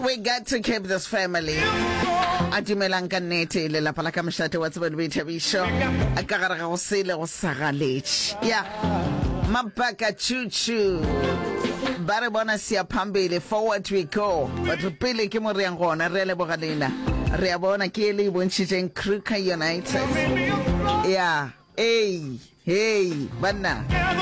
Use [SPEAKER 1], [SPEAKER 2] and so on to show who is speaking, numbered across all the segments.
[SPEAKER 1] We got to keep this family. Adimelang ka nete le la pala ka mshate wa tsebe le Thabiso. A ka gare ga go sele go sagaletse. Yeah. Mapaka chuchu. Ba re bona sia phambele, forward we go. But pele ke mo re yang gona re le bogalena. Re a bona ke le bontshitseng Kruger United. Yeah. Hey, banna.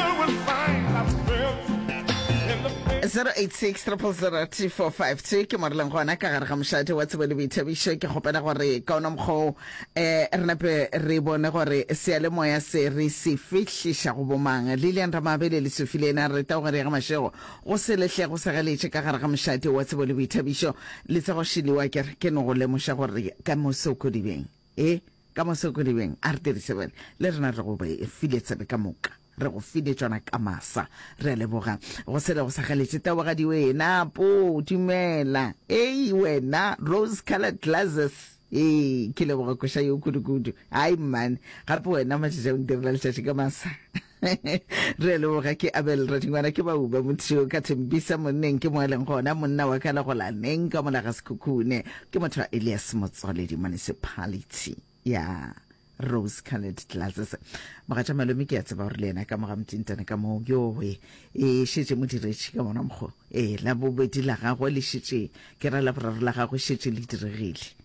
[SPEAKER 1] 086002452 ke morlang gona ka gare ga mshate wa tsebe le Thabiso ke gopela gore ka ona mgo re nape re bone gore seale moya se re se fihlisha go bomanga Lilian Ramabele le Sofilena re ta gore ga mashego go se lehle go sagaletse ka gare ga mshate wa tsebe le Thabiso le tsa go shiliwa ke no go le mosha gore ka mosoko dibeng ka mosoko dibeng R37 le rena re go be filetse ka moka re go file tsona ka masa re leboga go se le go sagaletse ta wa ga di wena po dumela wena rose colored glasses ke le go sha yo kudu ai man gape wena matse o ndirela le tshetse ka masa re leboga ke Abel Ratingwana ke ba uba motho ka Thembisa monneng ke mo leng gona monna wa kala go la neng ka mona ga sekhukhune ke motho wa Elias Motsoledi municipality rose colored glasses magacha malomi ke a tseba gore le ena ka moga mtintana ka mo yo shetse mo diretši ka mona mgo la bobedi la gagwe le shetse ke ra la boraro la gagwe shetse le diregile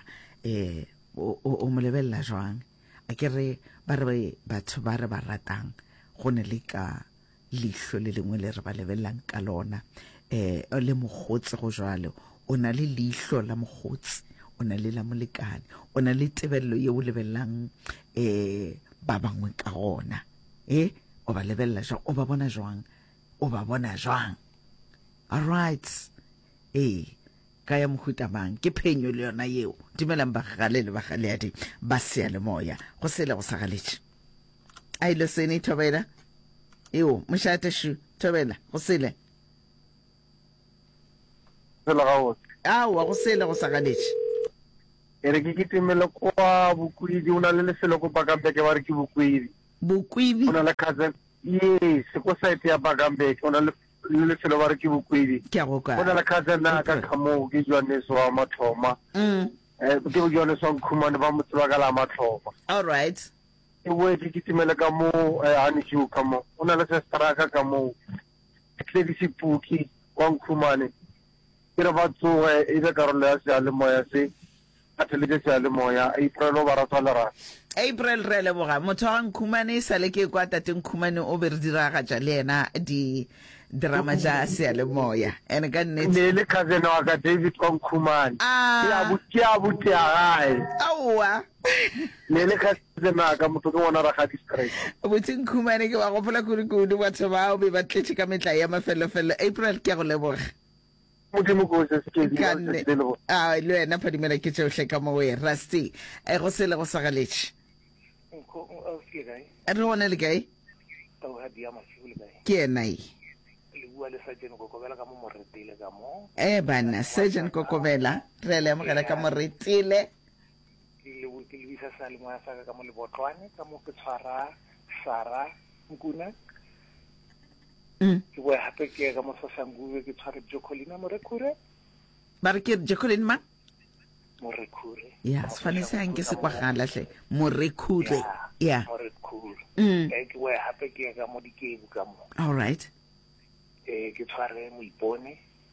[SPEAKER 1] o mo lebella jwang a ke re ba re batho ba re ba ratang go ne le ka lihlo le lengwe le re ba lebellang ka lona le mogotse go jwalo o na le lihlo la mogotse o na le la molekane o na le tebello ye o lebellang ba bangwe ka gona o ba lebella jwa o ba bona jwang all right ka ya mohuta mang ke phenyo le yona yeo dimelang ba gale le ba gale ya di ba se le moya go sele go sagaletse ai lo sene Thobela moshate shu Thobela go sele
[SPEAKER 2] gago
[SPEAKER 1] go sele go sagaletse
[SPEAKER 2] ere ke kitimele kwa Bukwidi una le lefelo ko Bakambeke ba re ke Bukwidi una le cousin ko site ya Bakambeke una le lefelo ba re ke Bukwidi
[SPEAKER 1] ke go ka
[SPEAKER 2] una le cousin na ka kamo ke Johannes wa Mathoma ke Johannes wa Khumane ba motse ba ka la Mathoma.
[SPEAKER 1] All right
[SPEAKER 2] e we ke kitimele ka mo Anishu ka mo una le sestraka ka mo Cledisi Puki wa Khumane ke re ba tsoe e be karolo ya se ale moya se atheletse le moya April o baratwa le ra
[SPEAKER 1] April re leboga motho wa Nkhumane sa le ke kwa tate Nkhumane o be re diraga tja le ena di drama ja se le moya ene ka nnete
[SPEAKER 2] le cousin wa ka David Nkhumane ya buti ya gae
[SPEAKER 1] awa
[SPEAKER 2] le cousin ka motho ke wona ra ga district
[SPEAKER 1] buti Nkhumane ke wa go phola kudu batho ba o be ba tletse ka metla ya mafelo April ke go leboga
[SPEAKER 2] modimo go se ke di
[SPEAKER 1] le wena phadimela ke tsohle ka mo we Rusty go sele go sagaletse re bona le kae ke ena bana Sergeant Kokobela re le amogela ka moretile
[SPEAKER 3] le bisa sa le moya sa ka mo le botlwane ka mo ke tshwara Sara Nkuna ke boe hape ke ka mo Sosangube ke tshware Jocolina Morekhure
[SPEAKER 1] ba re ke Jocolina ma
[SPEAKER 3] Morekhure
[SPEAKER 1] sfane se nke se kwa gala hle Morekhure
[SPEAKER 3] Morekhure ke boe hape ke ka mo Dikebu ka mo.
[SPEAKER 1] All right
[SPEAKER 3] ke tshware Moipone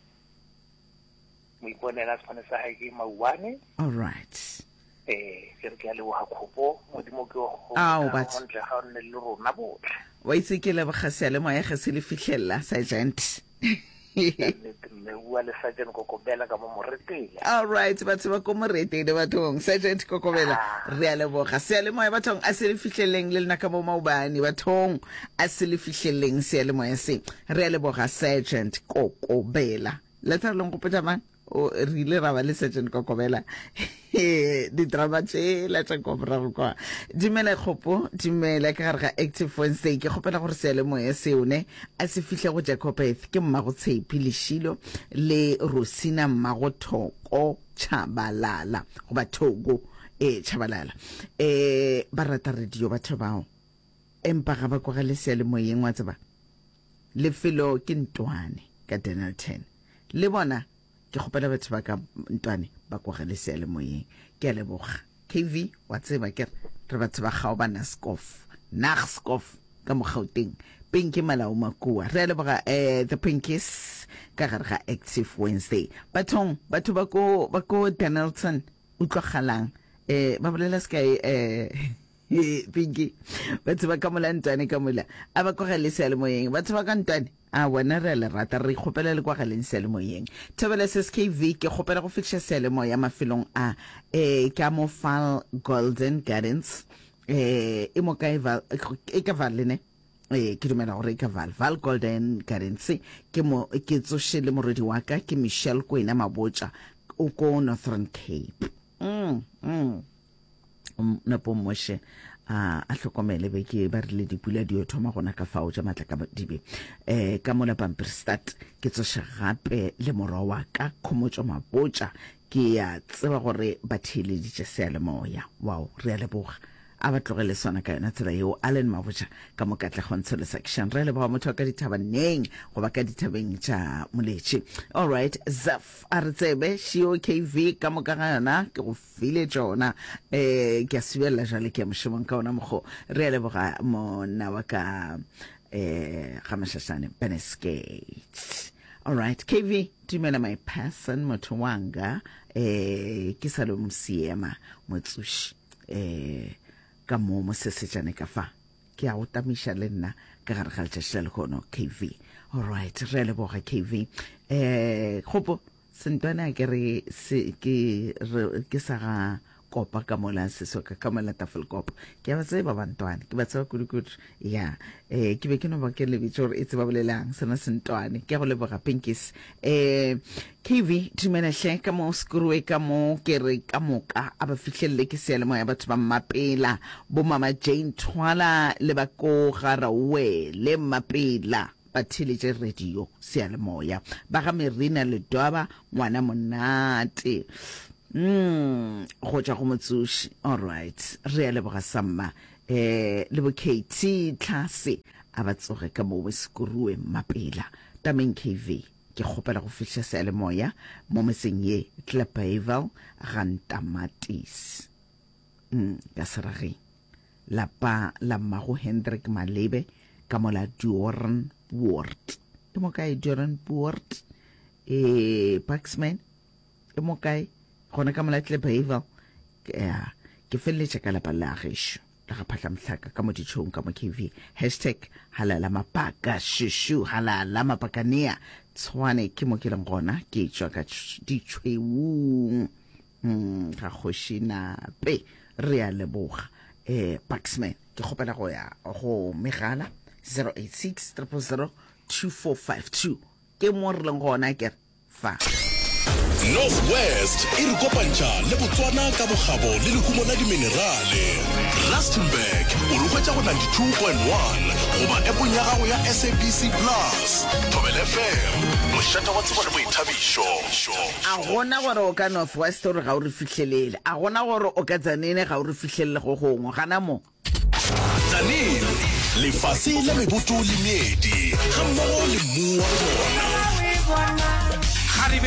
[SPEAKER 3] la sfane sa ha ke Mauwane.
[SPEAKER 1] All right
[SPEAKER 3] ke re ke a le wa khopo modimo ke go
[SPEAKER 1] but
[SPEAKER 3] ntle ga nne le rona botle
[SPEAKER 1] wa itse ke le bogase le moya ge se le fihlella Sergeant
[SPEAKER 3] le bua le Sergeant Kokobela ka mo moretele.
[SPEAKER 1] All right batho ba ko moretele bathong Sergeant Kokobela re a le boga se le moya bathong a se le fihlelleng le lena ka mo Maubane bathong a se le fihlelleng se le moya se re a le boga Sergeant Kokobela le tla leng go peta mang o rile ra ba le Sergeant Kokobela di drama tse la tsa go bra go kwa dimela khopo dimela ka gare ga Active Wednesday ke gopela gore se le moya seone a se fihle go Jacobeth ke mma go tshepi le Shilo le Rosina mmago Thoko Chabalala go ba Thogo Chabalala ba rata radio batho bao empa ga ba kwa le se le moyeng wa tsaba lefelo ke Ntwane ka Dennilton le bona ke gopela batho ba ka Ntwane ba kwa le sele moyeng ke a leboga KV wa tseba ke re batho ba gao ba Naskov ka mo Gauteng Pinky Malao Makua re leboga the Pinkies ka gare ga Active Wednesday batho ba ko Donaldson utlwagalang ba bolela sky Pinky batho ba ka mola Ntwane ka mola a ba kwa le sele moyeng batho ba ka Ntwane a wena re le rata re gopela le kwa ga leng sele moyeng Thobela SKV ke gopela go fitlha sele moya mafelong a ka mo Val Golden Gardens e mo ka e ka valene ke dumela gore ka Val Golden Gardens ke tsoše le moredi wa ka ke Michelle Kwena Mabotja o ko Northern Cape napo moshe a hlokomele be ke ba rile dipula di o thoma gona ka fao ja matla ka dibe ka mola Pampierstad ke tsoše gape le moro wa ka Khomotso Mabotja ke ya tseba gore ba theleditše sealemoya wow re a leboga a ba tlogele sona ka yona tsela yeo Allen Mabotja ka mokatla gontsho le section re leboga motho ka dithabaneng go ba ka dithabeng tša moletše all right Zaf a re tsebe Shio KV ka moka ga yona ke go file tšona ke a sebela jale ke mošomong ka ona mogo re leboga monna wa ka ga Mashashane Beneskate all right KV dumela my person motho wanga ke sa lo msiema motsushi ka mo se sejane ka fa ke a o tamisha le nna ka gare ga letšatši le kono KV all right re leboga KV gopo sentwana ke re ke sa ga kopa ka mola seso ka mola Tafelkop ke ba tseba bantwana ke ba tseba kudu ya ke be ke no ba ke le bitso re itse ba bolelang sena sentwane ke go leboga Pinkies KV dumela hle ka mo skruwe ka mo ke re ka moka a ba fihlelle ke sealemoya batho ba Mapela bo Mama Jane Twala le ba ko Garawe le Mapela ba theletše radio sealemoya ba ga Merina le Doba ngwana monate go tša go motsuši all right re a leboga Samma le bo KT tlase a ba tsoge ka mo Weskuruwe Mapela tameng KV ke gopela go fitlha sealemoya mo meseng ye Klepavel Gantamatis ka serage la mmago Hendrik Malebe ka mola Doran Ward ke mo kae Doran Ward Paxman ke mo kae gona ka mola Klepavel ke felletša ka lapa la gešo la ga phahla mhlaka ka mo ditšhong ka mo KV #halala mapaka shushu halala mapakanea tshwane ke mo ke leng gona ke tšwa ka ditšhweng ga kgošinape re a leboga Paxman ke gopela go ya go megala 086 000 2452 ke mo re leng gona ke fa
[SPEAKER 4] Northwest e re kopantša le Botswana ka bogabo le lekumo la diminerale. Rustenburg o rokgwetša go 92.1 goba appong ya gago ya SABC Plus. Thobela FM mošata wa tsebo le boithabišo.
[SPEAKER 1] a gona gore o ka Northwest gore ga o re fihlelele a gona gore o ka Tzaneen ga o re fihlelele go gongwe gana mo
[SPEAKER 4] Tzaneen lefase la meboto le meedi ga mmogo le mmu wa bona.